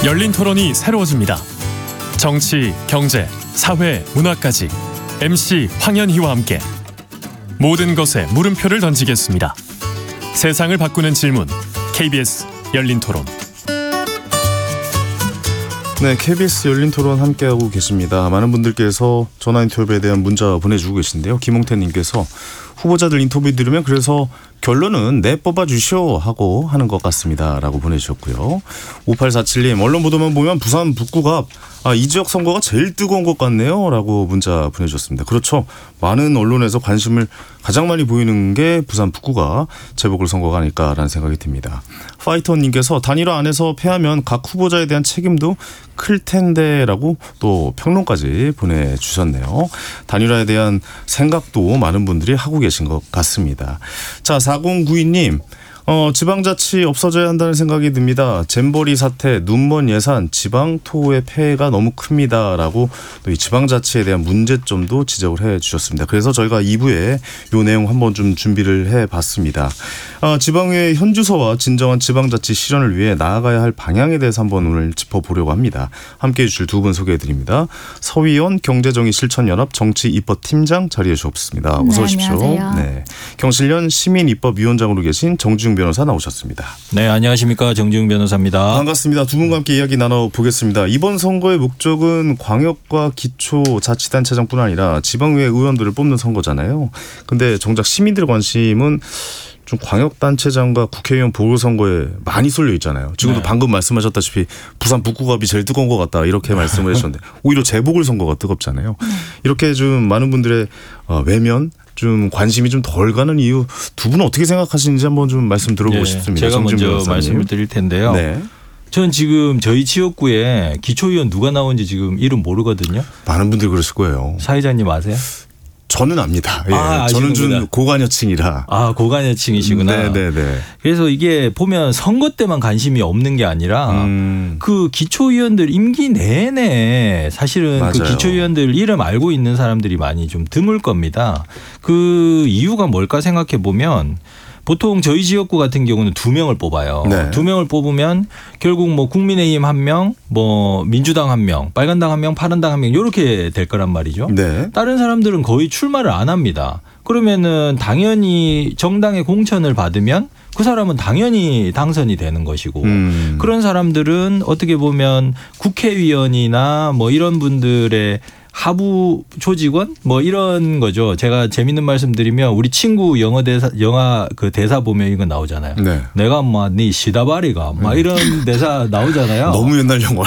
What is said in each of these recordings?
열린 토론이 새로워집니다. 정치, 경제, 사회, 문화까지 MC 황현희와 함께 모든 것에 물음표를 던지겠습니다. 세상을 바꾸는 질문, KBS 열린 토론. 네, KBS 열린 토론 함께하고 계십니다. 많은 분들께서 전화 인터뷰에 대한 문자 보내주고 계신데요. 김홍태님께서 후보자들 인터뷰 들으면 그래서 결론은 내 뽑아주시오 하고 하는 것 같습니다 라고 보내주셨고요. 5847님 언론 보도만 보면 부산 북구갑 이 지역 선거가 제일 뜨거운 것 같네요 라고 문자 보내주셨습니다. 그렇죠. 많은 언론에서 관심을 가장 많이 보이는 게 부산 북구가 재보궐선거가 아닐까라는 생각이 듭니다. 파이터님께서 단일화 안에서 패하면 각 후보자에 대한 책임도 클 텐데 라고 또 평론까지 보내주셨네요. 단일화에 대한 생각도 많은 분들이 하고 계신 것 같습니다. 자, 4092님 지방자치 없어져야 한다는 생각이 듭니다. 잼버리 사태, 눈먼 예산, 지방토의 폐해가 너무 큽니다 라고 또 이 지방자치에 대한 문제점도 지적을 해주셨습니다. 그래서 저희가 2부에 이 내용 한번 좀 준비를 해봤습니다. 지방의회 현주소와 진정한 지방자치 실현을 위해 나아가야 할 방향에 대해서 한번 오늘 짚어보려고 합니다. 함께해 주실 두 분 소개해드립니다. 서위원 경제정의실천연합 정치입법팀장 자리해 주셨습니다. 어서 오십시오. 안녕하세요. 네, 경실련 시민입법위원장으로 계신 정주영 변호사 나오셨습니다. 네, 안녕하십니까. 정주영 변호사입니다. 반갑습니다. 두 분과 함께 이야기 나눠보겠습니다. 이번 선거의 목적은 광역과 기초자치단체장뿐 아니라 지방의회 의원들을 뽑는 선거잖아요. 근데 정작 시민들의 관심은 좀 광역단체장과 국회의원 보궐선거에 많이 쏠려 있잖아요. 지금도 네. 방금 말씀하셨다시피 부산 북구갑이 제일 뜨거운 것 같다 이렇게 말씀을 해주셨는데 오히려 재보궐선거가 뜨겁잖아요. 이렇게 좀 많은 분들의 외면 좀 관심이 좀 덜 가는 이유 두 분은 어떻게 생각하시는지 한번 좀 말씀 들어보고 싶습니다. 제가 먼저 변호사님. 말씀을 드릴 텐데요. 네. 전 지금 저희 지역구에 기초의원 누가 나온지 지금 이름 모르거든요. 많은 분들이 그러실 거예요. 사회자님 아세요? 저는 압니다. 예. 저는 아시는구나. 좀 고관여층이라. 고관여층이시구나. 네네네. 그래서 이게 보면 선거 때만 관심이 없는 게 아니라 그 기초의원들 임기 내내 사실은 맞아요. 그 기초의원들 이름 알고 있는 사람들이 많이 좀 드물 겁니다. 그 이유가 뭘까 생각해 보면 보통 저희 지역구 같은 경우는 2명을 뽑아요. 네. 2명을 뽑으면 결국 뭐 국민의힘 1명, 뭐 민주당 1명, 빨간당 1명, 파란당 1명 이렇게 될 거란 말이죠. 네. 다른 사람들은 거의 출마를 안 합니다. 그러면은 당연히 정당의 공천을 받으면 그 사람은 당연히 당선이 되는 것이고 그런 사람들은 어떻게 보면 국회의원이나 뭐 이런 분들의 하부 조직원 뭐 이런 거죠. 제가 재밌는 말씀드리면 우리 친구 영화 그 대사 보면 이거 나오잖아요. 네. 내가 뭐 네 시다바리가 막 이런 대사 나오잖아요. 너무 옛날 영화라.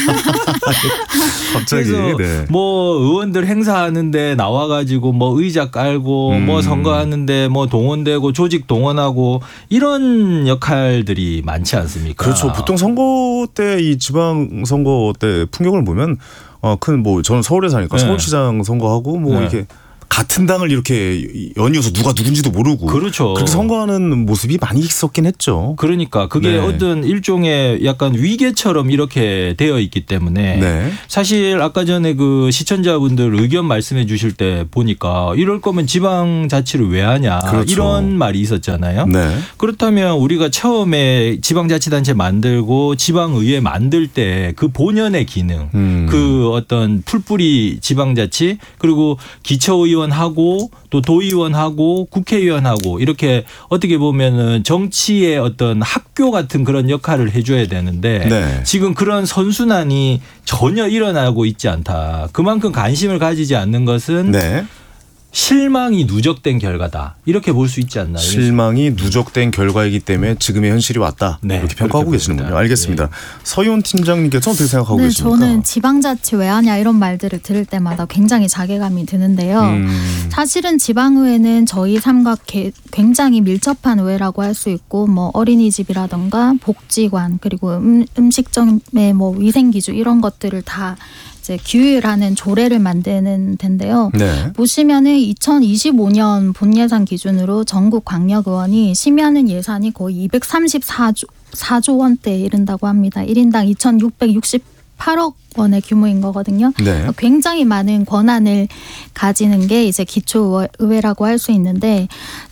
갑자기. 그래서 네. 뭐 의원들 행사하는데 나와가지고 뭐 의자 깔고 뭐 선거하는데 뭐 동원되고 조직 동원하고 이런 역할들이 많지 않습니까? 그렇죠. 보통 선거 때 이 지방 선거 때 풍경을 보면 큰 뭐 저는 서울에 사니까 네. 서울시장 선거하고 뭐 네. 이렇게 같은 당을 이렇게 연이어서 누가 누군지도 모르고 그렇죠. 그렇게 선거하는 모습이 많이 있었긴 했죠. 그러니까 그게 네. 어떤 일종의 약간 위계처럼 이렇게 되어 있기 때문에 네. 사실 아까 전에 그 시청자분들 의견 말씀해 주실 때 보니까 이럴 거면 지방자치를 왜 하냐 그렇죠. 이런 말이 있었잖아요. 네. 그렇다면 우리가 처음에 지방자치단체 만들고 지방의회 만들 때 그 본연의 기능 그 어떤 풀뿌리 지방자치 그리고 기초의원하고 또 도의원하고 국회의원하고 이렇게 어떻게 보면은 정치의 어떤 학교 같은 그런 역할을 해줘야 되는데 네. 지금 그런 선순환이 전혀 일어나고 있지 않다. 그만큼 관심을 가지지 않는 것은 네. 실망이 누적된 결과다. 이렇게 볼 수 있지 않나요? 실망이 누적된 결과이기 때문에 지금의 현실이 왔다. 네, 이렇게 평가하고 그렇게 계시는군요. 봅니다. 알겠습니다. 예. 서희원 팀장님께서 어떻게 생각하고 네, 계십니까? 저는 지방자치 왜 하냐 이런 말들을 들을 때마다 굉장히 자괴감이 드는데요. 사실은 지방의회는 저희 삶과 굉장히 밀접한 의회라고 할 수 있고 뭐 어린이집이라던가 복지관 그리고 음식점의 뭐 위생기준 이런 것들을 다 이제 규율하는 조례를 만드는 데인데요. 네. 보시면은 2025년 본 예산 기준으로 전국 광역의원이 심의하는 예산이 거의 234조 원대에 이른다고 합니다. 1인당 2,668 38억 원의 규모인 거거든요. 네. 굉장히 많은 권한을 가지는 게 이제 기초의회라고 할 수 있는데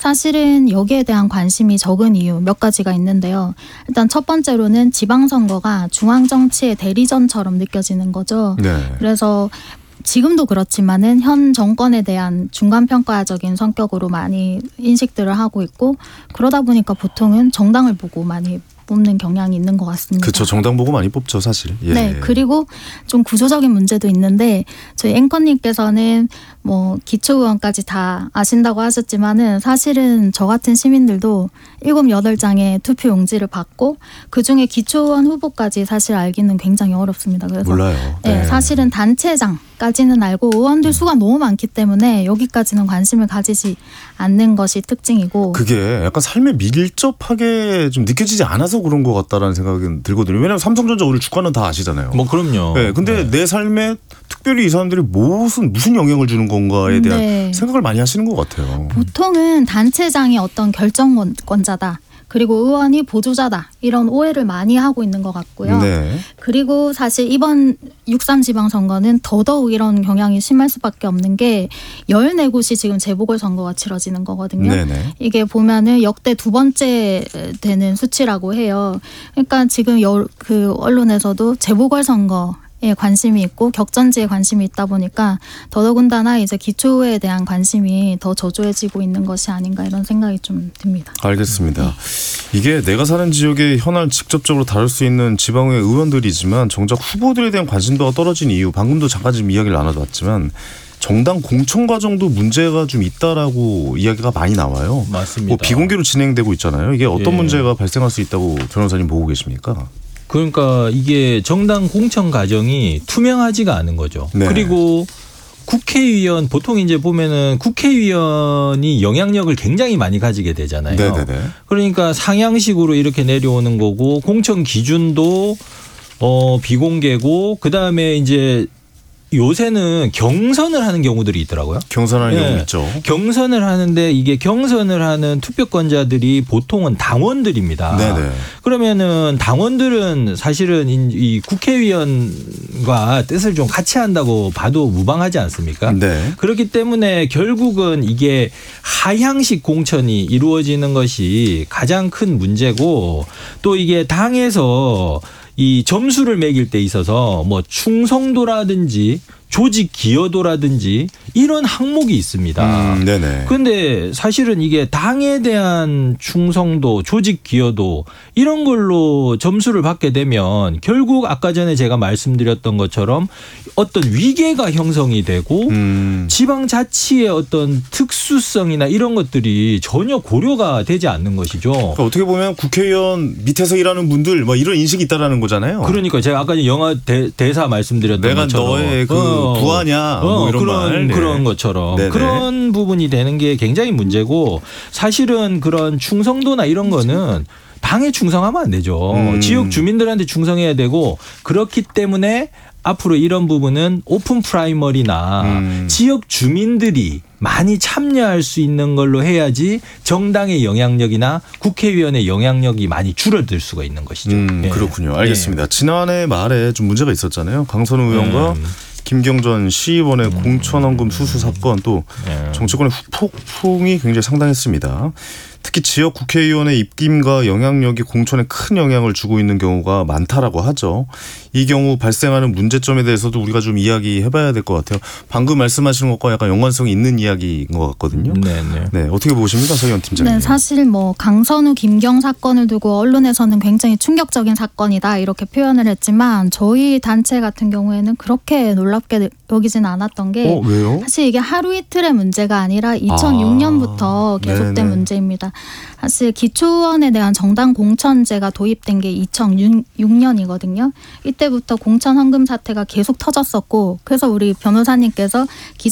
사실은 여기에 대한 관심이 적은 이유 몇 가지가 있는데요. 일단 첫 번째로는 지방선거가 중앙정치의 대리전처럼 느껴지는 거죠. 네. 그래서 지금도 그렇지만은 현 정권에 대한 중간평가적인 성격으로 많이 인식들을 하고 있고 그러다 보니까 보통은 정당을 보고 많이 뽑는 경향이 있는 것 같습니다. 그렇죠. 정당 보고 많이 뽑죠, 사실. 예. 네, 그리고 좀 구조적인 문제도 있는데 저희 앵커님께서는 뭐 기초의원까지 다 아신다고 하셨지만은 사실은 저 같은 시민들도 7, 8장의 투표 용지를 받고 그중에 기초의원 후보까지 사실 알기는 굉장히 어렵습니다. 그래서 몰라요. 네, 사실은 단체장까지는 알고 의원들 수가 너무 많기 때문에 여기까지는 관심을 가지지 않는 것이 특징이고 그게 약간 삶에 밀접하게 좀 느껴지지 않아서 그런 것 같다라는 생각은 들거든요. 왜냐하면 삼성전자 오늘 주가는 다 아시잖아요. 뭐 그럼요. 네, 근데 내 삶에 특별히 이 사람들이 무슨 영향을 주는 건가에 대한 네. 생각을 많이 하시는 것 같아요. 보통은 단체장이 어떤 결정권자다. 그리고 의원이 보조자다. 이런 오해를 많이 하고 있는 것 같고요. 네. 그리고 사실 이번 6.3 지방선거는 더더욱 이런 경향이 심할 수밖에 없는 게 14곳이 지금 재보궐선거가 치러지는 거거든요. 네네. 이게 보면은 역대 2번째 되는 수치라고 해요. 그러니까 지금 그 언론에서도 재보궐선거 에 관심이 있고 격전지에 관심이 있다 보니까 더더군다나 이제 기초의회에 대한 관심이 더 저조해지고 있는 것이 아닌가 이런 생각이 좀 듭니다. 알겠습니다. 이게 내가 사는 지역의 현안을 직접적으로 다룰 수 있는 지방의회 의원들이지만 정작 후보들에 대한 관심도가 떨어진 이유 방금도 잠깐 좀 이야기를 나눠봤지만 정당 공천 과정도 문제가 좀 있다라고 이야기가 많이 나와요. 맞습니다. 뭐 비공개로 진행되고 있잖아요. 이게 어떤 예. 문제가 발생할 수 있다고 변호사님 보고 계십니까? 그러니까 이게 정당 공천 과정이 투명하지가 않은 거죠. 네. 그리고 국회의원 보통 이제 보면은 국회의원이 영향력을 굉장히 많이 가지게 되잖아요. 네네네. 그러니까 상향식으로 이렇게 내려오는 거고 공천 기준도 비공개고 그다음에 이제 요새는 경선을 하는 경우들이 있더라고요. 경선하는 네. 경우 있죠. 경선을 하는데 이게 경선을 하는 투표권자들이 보통은 당원들입니다. 네네. 그러면은 당원들은 사실은 이 국회의원과 뜻을 좀 같이 한다고 봐도 무방하지 않습니까? 네. 그렇기 때문에 결국은 이게 하향식 공천이 이루어지는 것이 가장 큰 문제고 또 이게 당에서 이 점수를 매길 때 있어서 뭐 충성도라든지 조직 기여도라든지 이런 항목이 있습니다. 네네. 그런데 사실은 이게 당에 대한 충성도, 조직 기여도 이런 걸로 점수를 받게 되면 결국 아까 전에 제가 말씀드렸던 것처럼 어떤 위계가 형성이 되고 지방자치의 어떤 특수성이나 이런 것들이 전혀 고려가 되지 않는 것이죠. 그러니까 어떻게 보면 국회의원 밑에서 일하는 분들 뭐 이런 인식이 있다라는 거잖아요. 그러니까 제가 아까 영화 대사 말씀드렸던 내가 것처럼 너의 그 부하냐 뭐 이런 말. 네. 그런 것처럼 네네. 그런 부분이 되는 게 굉장히 문제고 사실은 그런 충성도나 이런 거는 당에 충성하면 안 되죠. 지역 주민들한테 충성해야 되고 그렇기 때문에 앞으로 이런 부분은 오픈 프라이머리나 지역 주민들이 많이 참여할 수 있는 걸로 해야지 정당의 영향력이나 국회의원의 영향력이 많이 줄어들 수가 있는 것이죠. 네. 그렇군요. 알겠습니다. 지난해 말에 좀 문제가 있었잖아요. 강선우 의원과 김경전 시의원의 공천헌금 수수 사건 또 정치권의 후폭풍이 굉장히 상당했습니다. 특히 지역 국회의원의 입김과 영향력이 공천에 큰 영향을 주고 있는 경우가 많다라고 하죠. 이 경우 발생하는 문제점에 대해서도 우리가 좀 이야기해봐야 될 것 같아요. 방금 말씀하시는 것과 약간 연관성이 있는 이야기인 것 같거든요. 네네. 네, 어떻게 보십니까, 서희원 팀장님? 네, 사실 뭐 강선우, 김경 사건을 두고 언론에서는 굉장히 충격적인 사건이다 이렇게 표현을 했지만 저희 단체 같은 경우에는 그렇게 놀랍게 여기지는 않았던 게 왜요? 사실 이게 하루 이틀의 문제가 아니라 2006년부터 계속된 네네. 문제입니다. 사실 기초의원에 대한 정당 공천제가 도입된 게 2006년이거든요. 이때부터 공천 헌금 사태가 계속 터졌었고 그래서 우리 변호사님께서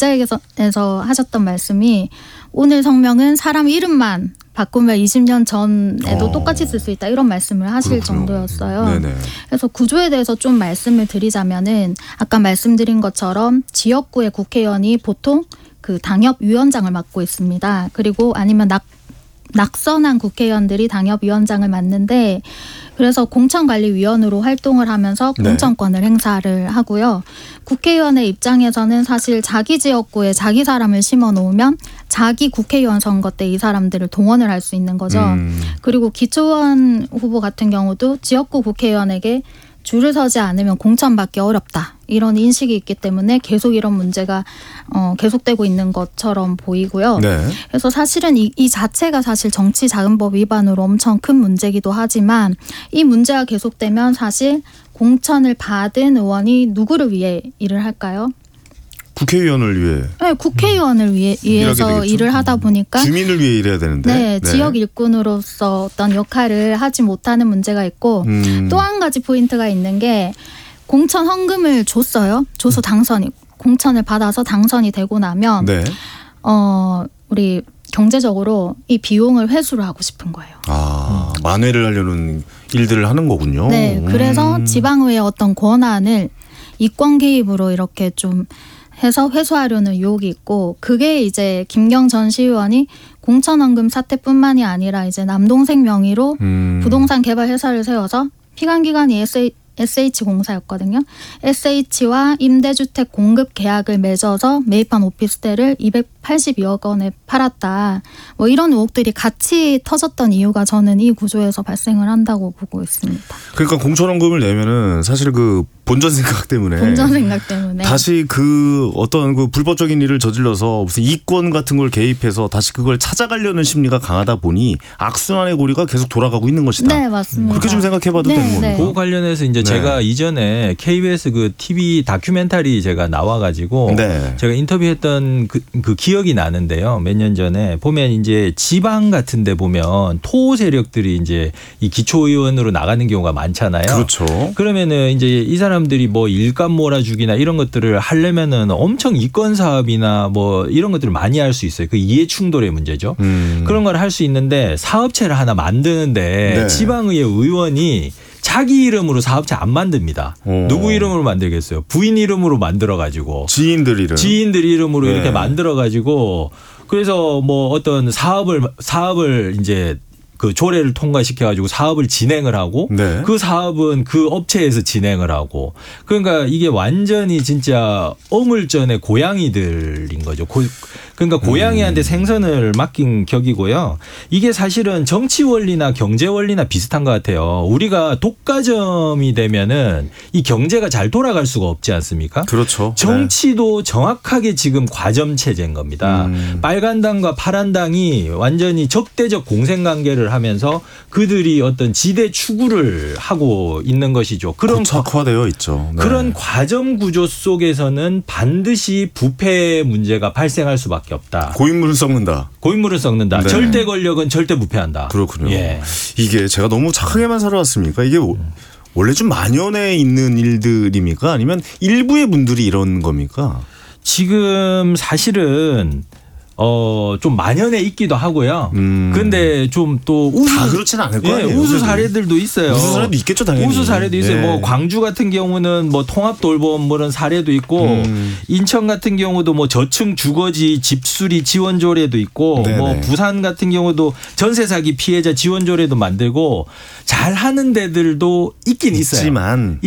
기자회견에서 하셨던 말씀이 오늘 성명은 사람 이름만 바꾸면 20년 전에도 똑같이 쓸 수 있다 이런 말씀을 하실 그렇군요. 정도였어요. 네네. 그래서 구조에 대해서 좀 말씀을 드리자면은 아까 말씀드린 것처럼 지역구의 국회의원이 보통 그 당협위원장을 맡고 있습니다. 그리고 아니면 낙선한 국회의원들이 당협위원장을 맡는데 그래서 공천관리위원으로 활동을 하면서 공천권을 행사를 하고요. 국회의원의 입장에서는 사실 자기 지역구에 자기 사람을 심어 놓으면 자기 국회의원 선거 때 이 사람들을 동원을 할 수 있는 거죠. 그리고 기초의원 후보 같은 경우도 지역구 국회의원에게 줄을 서지 않으면 공천받기 어렵다. 이런 인식이 있기 때문에 계속 이런 문제가 계속되고 있는 것처럼 보이고요. 네. 그래서 사실은 이 자체가 사실 정치자금법 위반으로 엄청 큰 문제이기도 하지만 이 문제가 계속되면 사실 공천을 받은 의원이 누구를 위해 일을 할까요? 국회의원을 위해. 네, 국회의원을 위해서 일을 하다 보니까 주민을 위해 일해야 되는데. 네, 지역 일꾼으로서 어떤 역할을 하지 못하는 문제가 있고 또 한 가지 포인트가 있는 게 공천 헌금을 줬어요. 줘서 공천을 받아서 당선이 되고 나면 네. 우리 경제적으로 이 비용을 회수를 하고 싶은 거예요. 만회를 하려는 일들을 하는 거군요. 네, 그래서 지방의회의 어떤 권한을 이권 개입으로 이렇게 좀 해서 회수하려는 유혹이 있고 그게 이제 김경 전 시의원이 공천헌금 사태뿐만이 아니라 이제 남동생 명의로 부동산 개발 회사를 세워서 피감기관이 SH공사였거든요. SH와 임대주택 공급 계약을 맺어서 매입한 오피스텔을 282억 원에 팔았다. 뭐 이런 의혹들이 같이 터졌던 이유가 저는 이 구조에서 발생을 한다고 보고 있습니다. 그러니까 공천헌금을 내면은 사실 그 본전 생각 때문에 다시 그 어떤 그 불법적인 일을 저질러서 무슨 이권 같은 걸 개입해서 다시 그걸 찾아가려는 심리가 강하다 보니 악순환의 고리가 계속 돌아가고 있는 것이다. 네, 맞습니다. 그렇게 좀 생각해봐도 되는 겁니다. 그 관련해서 이제 제가 이전에 KBS 그 TV 다큐멘터리 제가 나와가지고 제가 인터뷰했던 그 기억이 나는데요. 몇 년 전에 보면 이제 지방 같은데 보면 토 세력들이 이제 이 기초의원으로 나가는 경우가 많잖아요. 그렇죠. 그러면은 이제 이 사람들이 뭐 일감 몰아주기나 이런 것들을 하려면은 엄청 이권 사업이나 뭐 이런 것들을 많이 할 수 있어요. 그 이해 충돌의 문제죠. 그런 걸 할 수 있는데 사업체를 하나 만드는데 지방의회 의원이 자기 이름으로 사업체 안 만듭니다. 누구 이름으로 만들겠어요? 부인 이름으로 만들어가지고 지인들 이름으로 이렇게 만들어가지고 그래서 뭐 어떤 사업을 이제 그 조례를 통과시켜가지고 사업을 진행을 하고 그 사업은 그 업체에서 진행을 하고 그러니까 이게 완전히 진짜 어물전의 고양이들인 거죠. 그러니까 고양이한테 생선을 맡긴 격이고요. 이게 사실은 정치 원리나 경제 원리나 비슷한 것 같아요. 우리가 독과점이 되면은 이 경제가 잘 돌아갈 수가 없지 않습니까? 그렇죠. 정치도 정확하게 지금 과점 체제인 겁니다. 빨간 당과 파란 당이 완전히 적대적 공생 관계를 하면서 그들이 어떤 지대 추구를 하고 있는 것이죠. 그런 고착화되어 있죠. 그런 과점 구조 속에서는 반드시 부패 문제가 발생할 수밖에 없다. 고인물을 썩는다. 절대 권력은 절대 부패한다. 그렇군요. 이게 제가 너무 착하게만 살아왔습니까? 이게 원래 좀 만연해 있는 일들입니까? 아니면 일부의 분들이 이런 겁니까? 지금 사실은 좀 만연해 있기도 하고요. 그런데 좀 또 다 그렇지는 않을 거 아니에요. 우수 사례들도 있어요. 우수 사례도 있겠죠, 당연히. 우수 사례도 있어요. 뭐 광주 같은 경우는 뭐 통합 돌봄 그런 사례도 있고 인천 같은 경우도 뭐 저층 주거지 집수리 지원 조례도 있고 뭐 부산 같은 경우도 전세 사기 피해자 지원 조례도 만들고 잘하는 데들도 있긴 있지만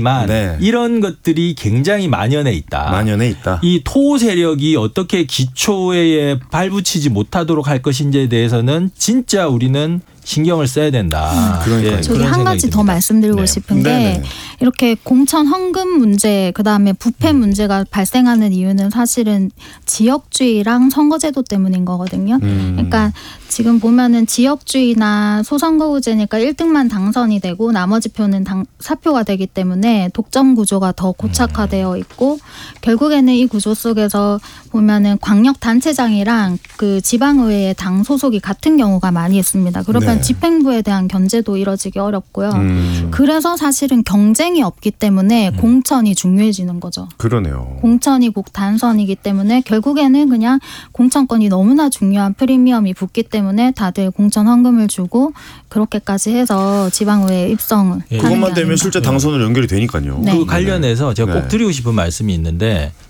이런 것들이 굉장히 만연해 있다. 이 토 세력이 어떻게 기초에 발붙이지 못하도록 할 것인지에 대해서는 진짜 우리는 신경을 써야 된다. 저기 한 가지 더 말씀드리고 싶은 게 이렇게 공천 헌금 문제 그다음에 부패 문제가 발생하는 이유는 사실은 지역주의랑 선거제도 때문인 거거든요. 그러니까 지금 보면은 지역주의나 소선거구제니까 1등만 당선이 되고 나머지 표는 사표가 되기 때문에 독점 구조가 더 고착화되어 있고 결국에는 이 구조 속에서 보면은 광역단체장이랑 그 지방의회의 당 소속이 같은 경우가 많이 있습니다. 그러면 집행부에 대한 견제도 이뤄지기 어렵고요. 그래서 사실은 경쟁이 없기 때문에 공천이 중요해지는 거죠. 그러네요. 공천이 꼭 단선이기 때문에 결국에는 그냥 공천권이 너무나 중요한 프리미엄이 붙기 때문에 다들 공천 헌금을 주고 그렇게까지 해서 지방의회 입성을 그것만 되면 실제 당선으로 연결이 되니까요. 그 관련해서 제가 꼭 드리고 싶은 말씀이 있는데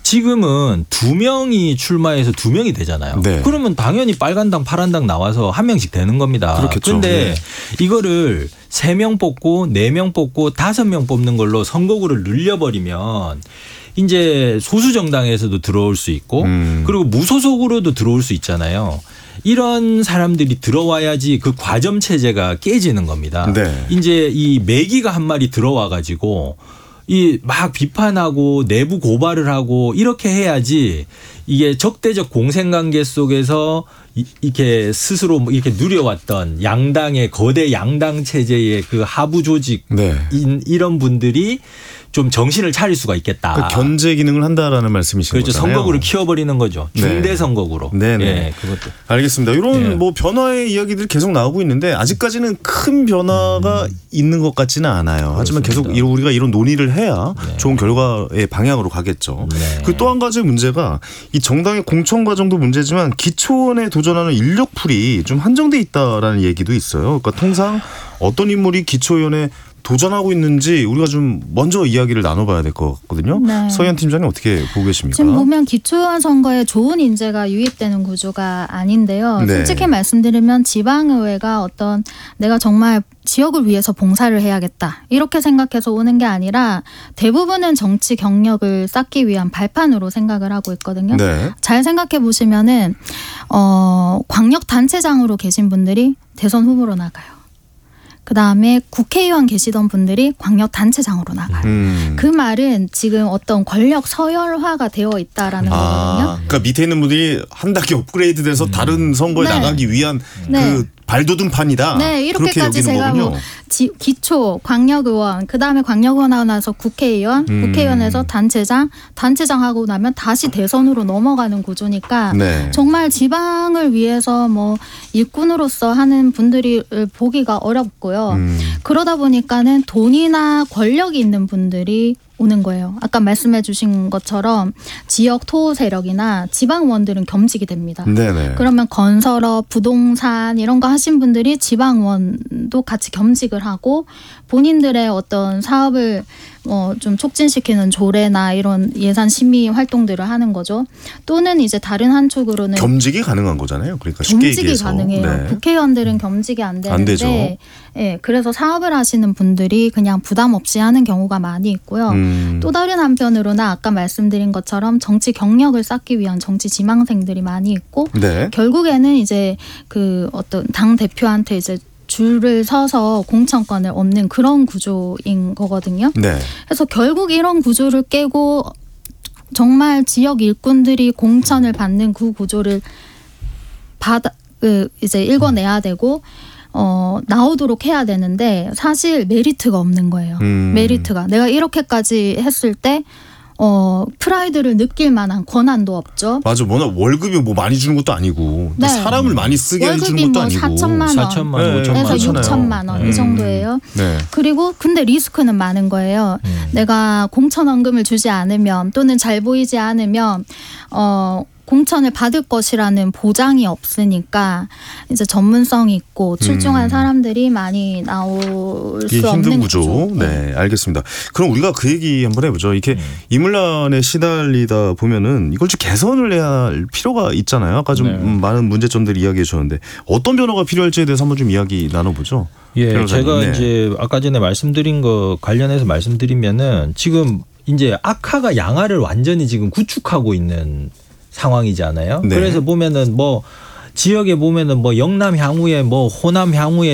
지금은 2명이 출마해서 2명이 되잖아요. 네. 그러면 당연히 빨간당, 파란당 나와서 1명씩 되는 겁니다. 그렇겠죠. 그런데 네. 이거를 3명 뽑고 4명 뽑고 5명 뽑는 걸로 선거구를 늘려버리면 이제 소수 정당에서도 들어올 수 있고 그리고 무소속으로도 들어올 수 있잖아요. 이런 사람들이 들어와야지 그 과점 체제가 깨지는 겁니다. 네. 이제 이 매기가 한 마리 들어와 가지고 이 막 비판하고 내부 고발을 하고 이렇게 해야지 이게 적대적 공생관계 속에서 이렇게 스스로 이렇게 누려왔던 양당의 거대 양당 체제의 그 하부 조직 네. 이런 분들이 좀 정신을 차릴 수가 있겠다. 그러니까 견제 기능을 한다라는 말씀이신 그렇죠. 거잖아요. 선거구를 키워버리는 거죠. 중대 네. 선거구로. 네네. 예, 그것도. 알겠습니다. 이런 예. 뭐 변화의 이야기들이 계속 나오고 있는데 아직까지는 큰 변화가 있는 것 같지는 않아요. 하지만 계속 그렇습니다. 우리가 이런 논의를 해야 네. 좋은 결과의 방향으로 가겠죠. 네. 그 또 한 가지 문제가 이 정당의 공천 과정도 문제지만 기초원에 도전하는 인력풀이 좀 한정돼 있다라는 얘기도 있어요. 그러니까 통상 어떤 인물이 기초위원회 도전하고 있는지 우리가 좀 먼저 이야기를 나눠봐야 될 것 같거든요. 네. 서희연 팀장님 어떻게 보고 계십니까? 지금 보면 기초의원 선거에 좋은 인재가 유입되는 구조가 아닌데요. 네. 솔직히 말씀드리면 지방의회가 어떤 내가 정말 지역을 위해서 봉사를 해야겠다 이렇게 생각해서 오는 게 아니라 대부분은 정치 경력을 쌓기 위한 발판으로 생각을 하고 있거든요. 네. 잘 생각해 보시면은 광역 단체장으로 계신 분들이 대선 후보로 나가요. 그 다음에 국회의원 계시던 분들이 광역단체장으로 나가요. 그 말은 지금 어떤 권력 서열화가 되어 있다라는 거거든요. 그러니까 밑에 있는 분들이 한 단계 업그레이드돼서 다른 선거에 네. 나가기 위한 네. 그 발돋움판이다. 네, 이렇게까지 그렇게 여기는 제가 거군요. 뭐 기초, 광역의원, 그 다음에 광역의원 하고 나서 국회의원, 국회의원에서 단체장, 단체장 하고 나면 다시 대선으로 넘어가는 구조니까 네. 정말 지방을 위해서 뭐 일꾼으로서 하는 분들이 보기가 어렵고요. 그러다 보니까는 돈이나 권력이 있는 분들이 오는 거예요. 아까 말씀해 주신 것처럼 지역 토호 세력이나 지방의원들은 겸직이 됩니다. 네네. 그러면 건설업, 부동산 이런 거 하신 분들이 지방의원도 같이 겸직을 하고 본인들의 어떤 사업을 좀 촉진시키는 조례나 이런 예산 심의 활동들을 하는 거죠. 또는 이제 다른 한쪽으로는 겸직이 가능한 거잖아요. 그러니까 쉽게 겸직이 얘기해서. 가능해요. 네. 국회의원들은 겸직이 안 되는데, 안 되죠. 예, 그래서 사업을 하시는 분들이 그냥 부담 없이 하는 경우가 많이 있고요. 또 다른 한편으로는 아까 말씀드린 것처럼 정치 경력을 쌓기 위한 정치 지망생들이 많이 있고, 네. 결국에는 이제 그 어떤 당 대표한테 이제 줄을 서서 공천권을 얻는 그런 구조인 거거든요. 네. 그래서 결국 이런 구조를 깨고 정말 지역 일꾼들이 공천을 받는 그 구조를 이제 읽어내야 되고 나오도록 해야 되는데 사실 메리트가 없는 거예요. 메리트가 내가 이렇게까지 했을 때 프라이드를 느낄 만한 권한도 없죠. 맞아. 워낙 월급이 뭐 많이 주는 것도 아니고 네. 사람을 많이 쓰게 해주는 월급이 것도 뭐 아니고. 4천만 원, 4천만 원, 네, 5천만 에서 원. 6천만 원 이 정도예요. 네. 그리고 근데 리스크는 많은 거예요. 내가 공천원금을 주지 않으면 또는 잘 보이지 않으면 공천을 받을 것이라는 보장이 없으니까 이제 전문성이 있고 출중한 사람들이 많이 나올 이게 수 힘든 없는 구조. 네, 알겠습니다. 그럼 우리가 그 얘기 한번 해보죠. 이렇게 이물란에 시달리다 보면은 이걸 좀 개선을 해야 할 필요가 있잖아요. 아까 좀 네. 많은 문제점들 이야기해 주셨는데 어떤 변화가 필요할지에 대해서 한번 좀 이야기 나눠보죠. 예, 변호사님. 제가 네. 이제 아까 전에 말씀드린 거 관련해서 말씀드리면은 지금 이제 악화가 양화를 완전히 지금 구축하고 있는 상황이잖아요. 네. 그래서 보면은 뭐 지역에 보면은 뭐 영남 향후에 뭐 호남 향후에